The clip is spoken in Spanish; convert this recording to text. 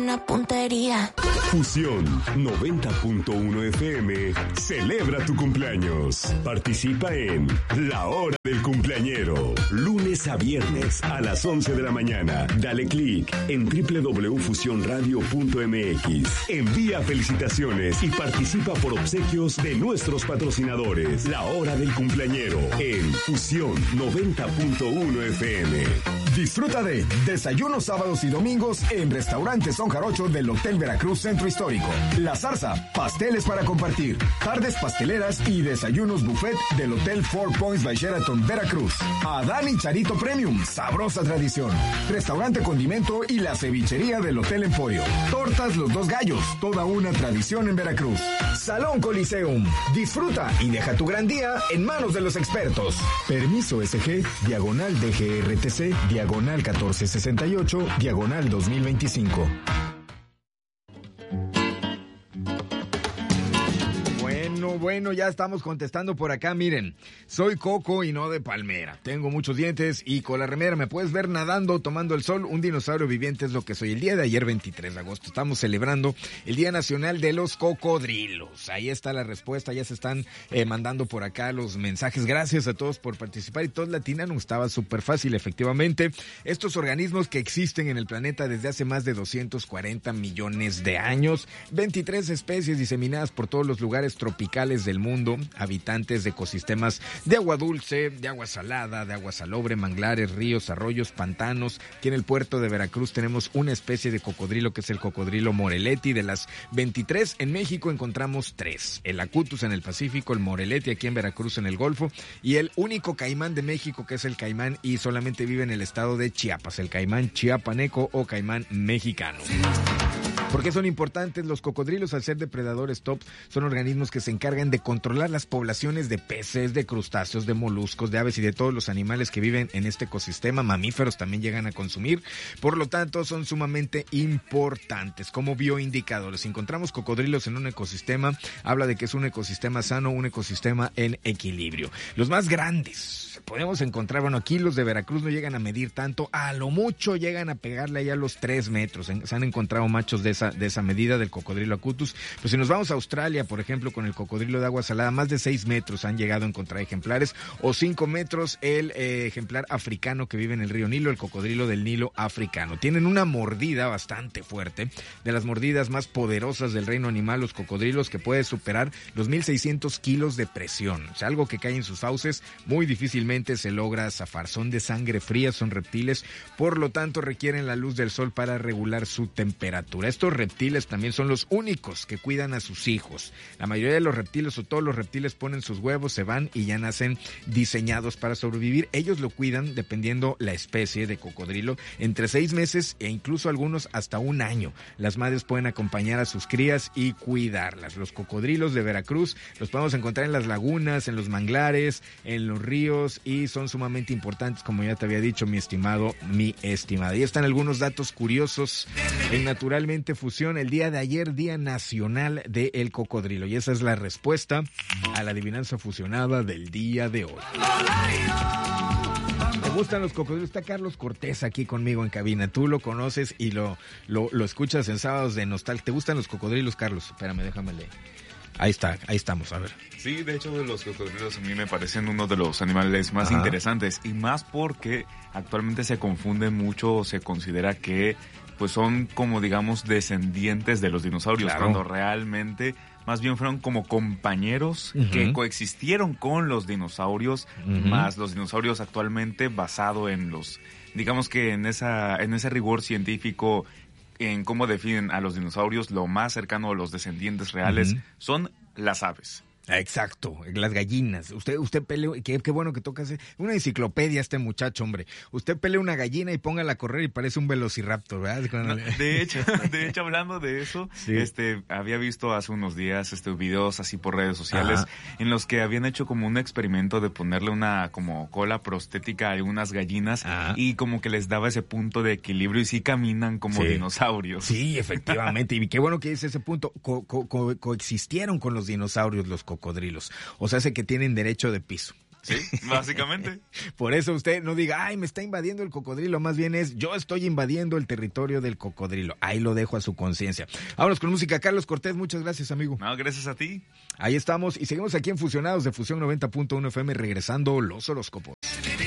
buena puntería. Fusión 90.1 FM celebra tu cumpleaños. Participa en La Hora del Cumpleañero. Lunes a viernes a las 11 de la mañana. Dale clic en www.fusionradio.mx. Envía felicitaciones y participa por obsequios de nuestros patrocinadores. La Hora del Cumpleañero en Fusión 90.1 FM. Disfruta de desayunos sábados y domingos en Restaurante Son Jarocho del Hotel Veracruz Centro Histórico. La Zarza, pasteles para compartir. Tardes pasteleras y desayunos buffet del Hotel Four Points by Sheraton Veracruz. Adán y Charito Premium, sabrosa tradición. Restaurante Condimento y la cevichería del Hotel Emporio. Tortas Los Dos Gallos, toda una tradición en Veracruz. Salón Coliseum, disfruta y deja tu gran día en manos de los expertos. Permiso SG, diagonal DGRTC, diagonal 1468, diagonal 2025. Bueno, ya estamos contestando por acá. Miren, soy Coco y no de palmera. Tengo muchos dientes y con la remera me puedes ver nadando, tomando el sol. Un dinosaurio viviente es lo que soy. El día de ayer, 23 de agosto, estamos celebrando el Día Nacional de los Cocodrilos. Ahí está la respuesta, ya se están mandando por acá los mensajes. Gracias a todos por participar y todos latinaron. Estaba súper fácil, efectivamente. Estos organismos que existen en el planeta desde hace más de 240 millones de años. 23 especies diseminadas por todos los lugares tropicales del mundo, habitantes de ecosistemas de agua dulce, de agua salada, de agua salobre, manglares, ríos, arroyos, pantanos. Aquí en el puerto de Veracruz tenemos una especie de cocodrilo que es el cocodrilo Moreletti. De las 23 en México encontramos 3. El Acutus en el Pacífico, el Moreletti aquí en Veracruz en el Golfo y el único caimán de México que es el caimán y solamente vive en el estado de Chiapas, el caimán chiapaneco o caimán mexicano. ¿Por qué son importantes? Los cocodrilos, al ser depredadores top, son organismos que se encargan de controlar las poblaciones de peces, de crustáceos, de moluscos, de aves y de todos los animales que viven en este ecosistema. Mamíferos también llegan a consumir. Por lo tanto, son sumamente importantes como bioindicadores. Si encontramos cocodrilos en un ecosistema, habla de que es un ecosistema sano, un ecosistema en equilibrio. Los más grandes podemos encontrar, bueno, aquí los de Veracruz no llegan a medir tanto, a lo mucho llegan a pegarle ahí a los 3 metros. Se han encontrado machos de esa medida del cocodrilo Acutus. Pues si nos vamos a Australia, por ejemplo, con el cocodrilo de agua salada, más de 6 metros han llegado a encontrar ejemplares, o 5 metros el ejemplar africano que vive en el río Nilo, el cocodrilo del Nilo africano. Tienen una mordida bastante fuerte, de las mordidas más poderosas del reino animal, los cocodrilos, que puede superar los 1,600 kilos de presión. O sea, algo que cae en sus fauces muy difícilmente se logra zafar. Son de sangre fría, son reptiles, por lo tanto requieren la luz del sol para regular su temperatura. Estos reptiles también son los únicos que cuidan a sus hijos. La mayoría de los reptiles o todos los reptiles ponen sus huevos, se van y ya nacen diseñados para sobrevivir. Ellos lo cuidan, dependiendo la especie de cocodrilo, entre 6 meses e incluso algunos hasta 1 año. Las madres pueden acompañar a sus crías y cuidarlas. Los cocodrilos de Veracruz los podemos encontrar en las lagunas, en los manglares, en los ríos y son sumamente importantes, como ya te había dicho, mi estimado, mi estimada. Y están algunos datos curiosos en Naturalmente Fusión. El día de ayer, Día Nacional del Cocodrilo. Y esa es la respuesta a la adivinanza fusionada del día de hoy. ¿Te gustan los cocodrilos? Está Carlos Cortés aquí conmigo en cabina. Tú lo conoces y lo escuchas en Sábados de Nostalgia. ¿Te gustan los cocodrilos, Carlos? Espérame, déjame leer. Ahí está, ahí estamos, a ver. Sí, de hecho los cocodrilos a mí me parecen uno de los animales más interesantes y más porque actualmente se confunde mucho o se considera que pues son como digamos descendientes de los dinosaurios, claro, cuando realmente más bien fueron como compañeros que coexistieron con los dinosaurios, más los dinosaurios actualmente basado en los, digamos que en ese rigor científico en cómo definen a los dinosaurios, lo más cercano a los descendientes reales son las aves. Exacto, las gallinas. Usted pelee, qué bueno que tocas una enciclopedia este muchacho, hombre. Usted pelee una gallina y póngala a correr y parece un velociraptor, ¿verdad? No, de hecho, hablando de eso, sí. Había visto hace unos días videos así por redes sociales en los que habían hecho como un experimento de ponerle una como cola prostética a algunas gallinas y como que les daba ese punto de equilibrio y sí caminan como dinosaurios. Sí, efectivamente. Y qué bueno que dice ese punto. Coexistieron con los dinosaurios los cocodrilos. O sea, hace que tienen derecho de piso. Sí, básicamente. Por eso usted no diga, ay, me está invadiendo el cocodrilo, más bien es, yo estoy invadiendo el territorio del cocodrilo. Ahí lo dejo a su conciencia. Vámonos con música. Carlos Cortés, muchas gracias, amigo. No, gracias a ti. Ahí estamos y seguimos aquí en Fusionados de Fusión 90.1 FM, regresando los horóscopos.